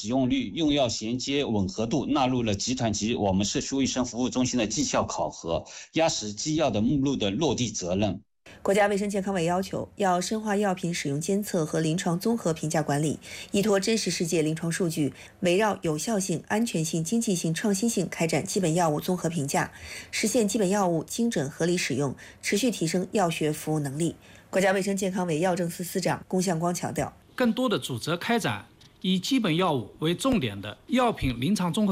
使用率、用药衔接吻合度纳入了集团及我们社区卫生服务中心的绩效考核，压实机药的目录的落地责任。 国家卫生健康委要求，要深化药品使用监测和临床综合评价管理，依托真实世界临床数据，围绕有效性、安全性、经济性、创新性开展基本药物综合评价，实现基本药物精准合理使用，持续提升药学服务能力。国家卫生健康委药政司司长龚向光强调， 更多的组织开展以基本药物为重点的药品临床综合